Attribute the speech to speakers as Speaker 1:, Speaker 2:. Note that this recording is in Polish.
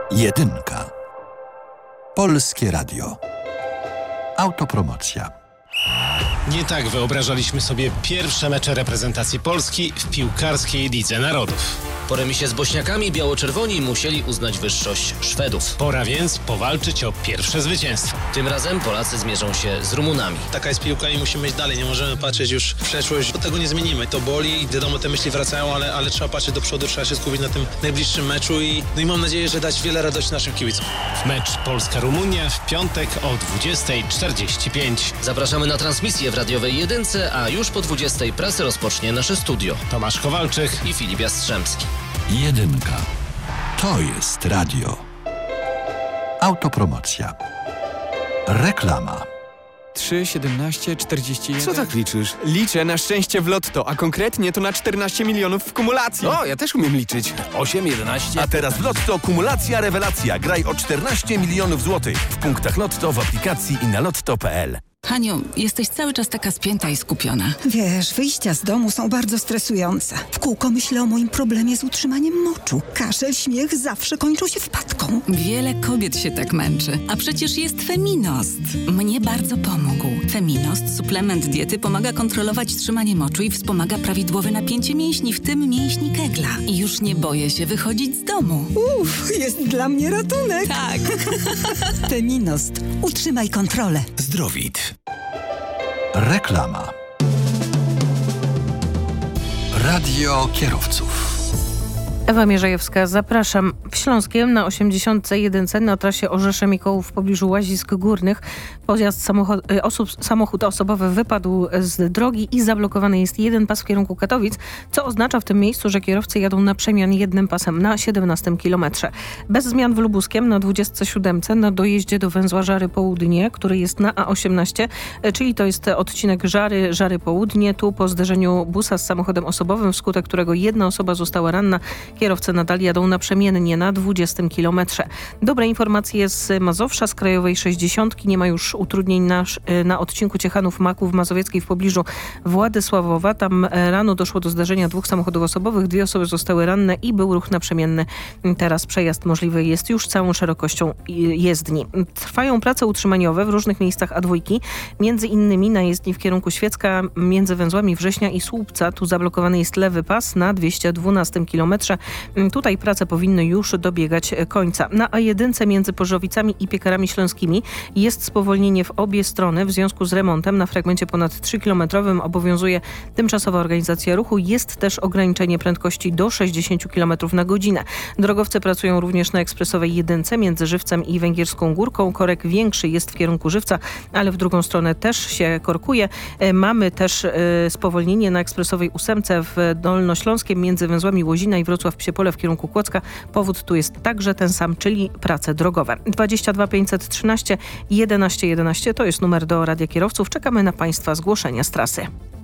Speaker 1: Jedynka. Polskie Radio. Autopromocja.
Speaker 2: Nie tak wyobrażaliśmy sobie pierwsze mecze reprezentacji Polski w piłkarskiej Lidze Narodów.
Speaker 3: Po remisie z Bośniakami biało-czerwoni musieli uznać wyższość Szwedów.
Speaker 2: Pora więc powalczyć o pierwsze zwycięstwo.
Speaker 3: Tym razem Polacy zmierzą się z Rumunami.
Speaker 4: Taka jest piłka i musimy iść dalej, nie możemy patrzeć już w przeszłość, bo tego nie zmienimy. To boli i wiadomo, te myśli wracają, ale trzeba patrzeć do przodu, trzeba się skupić na tym najbliższym meczu i mam nadzieję, że dać wiele radości naszym kibicom.
Speaker 2: Mecz Polska-Rumunia w piątek o 20:45.
Speaker 3: Zapraszamy na transmisję w radiowej Jedynce, a już po 20:00 prasę rozpocznie nasze studio.
Speaker 2: Tomasz Kowalczyk
Speaker 3: i Filip Jastrzębski.
Speaker 1: Jedynka. To jest radio. Autopromocja. Reklama.
Speaker 5: 3, 17, 41...
Speaker 6: Co tak liczysz?
Speaker 5: Liczę na szczęście w lotto, a konkretnie to na 14 milionów w kumulacji.
Speaker 6: O, ja też umiem liczyć. 8, 11...
Speaker 7: A teraz w Lotto kumulacja rewelacja. Graj o 14 milionów złotych. W punktach Lotto, w aplikacji i na lotto.pl.
Speaker 8: Haniu, jesteś cały czas taka spięta i skupiona.
Speaker 9: Wiesz, wyjścia z domu są bardzo stresujące. W kółko myślę o moim problemie z utrzymaniem moczu. Kaszel, śmiech zawsze kończą się wpadką.
Speaker 8: Wiele kobiet się tak męczy. A przecież jest Feminost. Mnie bardzo pomógł. Feminost, suplement diety, pomaga kontrolować trzymanie moczu i wspomaga prawidłowe napięcie mięśni, w tym mięśni kegla. I już nie boję się wychodzić z domu.
Speaker 9: Jest dla mnie ratunek.
Speaker 8: Tak.
Speaker 9: Feminost. Utrzymaj kontrolę.
Speaker 7: Zdrowit.
Speaker 1: Reklama. Radio kierowców.
Speaker 10: Ewa Mierzejewska, zapraszam. W Śląskiem na 81 na trasie Orzesze-Mikołów w pobliżu Łazisk Górnych samochód osobowy wypadł z drogi i zablokowany jest jeden pas w kierunku Katowic, co oznacza w tym miejscu, że kierowcy jadą na przemian jednym pasem na 17 kilometrze. Bez zmian w Lubuskiem na 27 na dojeździe do węzła Żary Południe, który jest na A18, czyli to jest odcinek Żary Południe. Tu po zderzeniu busa z samochodem osobowym, wskutek którego jedna osoba została ranna, kierowcy nadal jadą naprzemiennie na 20 kilometrze. Dobre informacje z Mazowsza, z Krajowej 60. Nie ma już utrudnień na odcinku Ciechanów-Maków Mazowieckiej w pobliżu Władysławowa. Tam rano doszło do zdarzenia dwóch samochodów osobowych. 2 osoby zostały ranne i był ruch naprzemienny. Teraz przejazd możliwy jest już całą szerokością jezdni. Trwają prace utrzymaniowe w różnych miejscach A2. Między innymi na jezdni w kierunku Świecka między węzłami Września i Słupca. Tu zablokowany jest lewy pas na 212 kilometrze. Tutaj prace powinny już dobiegać końca. Na A1 między Pożowicami i Piekarami Śląskimi jest spowolnienie w obie strony w związku z remontem. Na fragmencie ponad 3-kilometrowym obowiązuje tymczasowa organizacja ruchu. Jest też ograniczenie prędkości do 60 km na godzinę. Drogowcy pracują również na ekspresowej 1 między Żywcem i Węgierską Górką. Korek większy jest w kierunku Żywca, ale w drugą stronę też się korkuje. Mamy też spowolnienie na ekspresowej 8 w Dolnośląskiem między węzłami Łozina i Wrocław-Psiepole w kierunku Kłodzka. Powód tu jest także ten sam, czyli prace drogowe. 22 513 11 11 to jest numer do Radia Kierowców. Czekamy na Państwa zgłoszenia z trasy.